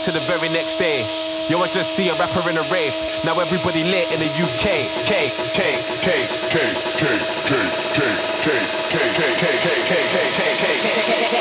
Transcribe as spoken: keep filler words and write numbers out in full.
to the very next day. Yo, I just see a rapper in a rave. Now everybody lit in the U K. K, K, K, K, K, K.